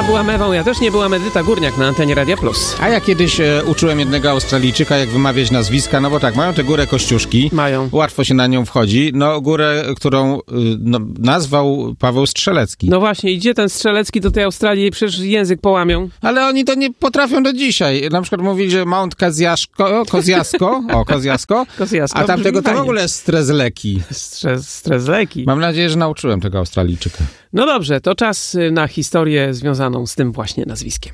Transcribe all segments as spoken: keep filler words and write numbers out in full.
Anna była Mewą, ja też nie byłam. Edyta Górniak na antenie Radia Plus. A ja kiedyś e, uczyłem jednego Australijczyka, jak wymawiać nazwiska, no bo tak, mają tę górę Kościuszki. Mają. Łatwo się na nią wchodzi. No górę, którą y, no, nazwał Paweł Strzelecki. No właśnie, idzie ten Strzelecki do tej Australii, przecież język połamią. Ale oni to nie potrafią do dzisiaj. Na przykład mówili, że Mount Kozjaszko, Kozjasko, o, Kozjasko, Kozjasko, a tamtego to w fajnie. ogóle Strezleki. Stres, stres leki. Mam nadzieję, że nauczyłem tego Australijczyka. No dobrze, to czas na historię związaną z tym właśnie nazwiskiem.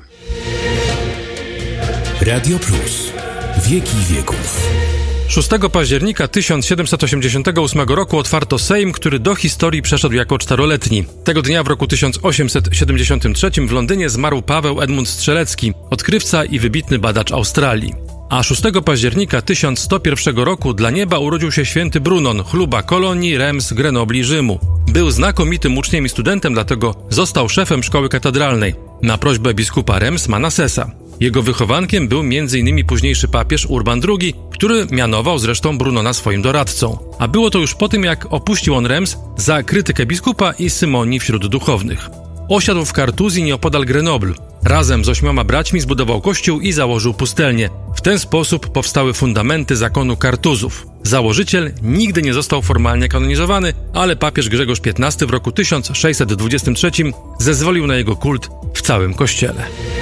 Radio Plus. Wieki wieków. szóstego października tysiąc siedemset osiemdziesiątego ósmego roku otwarto Sejm, który do historii przeszedł jako czteroletni. Tego dnia w roku tysiąc osiemset siedemdziesiątym trzecim w Londynie zmarł Paweł Edmund Strzelecki, odkrywca i wybitny badacz Australii. A szóstego października tysiąc sto pierwszego roku dla nieba urodził się święty Brunon, chluba Kolonii, Reims, Grenobli, Rzymu. Był znakomitym uczniem i studentem, dlatego został szefem szkoły katedralnej na prośbę biskupa Reims Manassesa. Jego wychowankiem był między innymi późniejszy papież Urban drugi, który mianował zresztą Brunona swoim doradcą. A było to już po tym, jak opuścił on Reims za krytykę biskupa i symonii wśród duchownych. Osiadł w Kartuzji nieopodal Grenoble. Razem z ośmioma braćmi zbudował kościół i założył pustelnię. W ten sposób powstały fundamenty zakonu Kartuzów. Założyciel nigdy nie został formalnie kanonizowany, ale papież Grzegorz piętnasty w roku tysiąc sześćset dwudziestym trzecim zezwolił na jego kult w całym kościele.